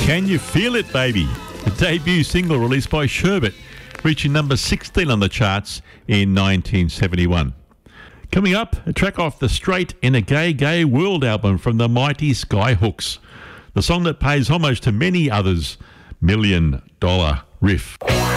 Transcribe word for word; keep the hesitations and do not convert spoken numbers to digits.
Can You Feel It, Baby? The debut single released by Sherbet, reaching number sixteen on the charts in nineteen seventy-one. Coming up, a track off the Straight in a Gay Gay World album from the mighty Skyhooks, the song that pays homage to many others, Million Dollar Riff.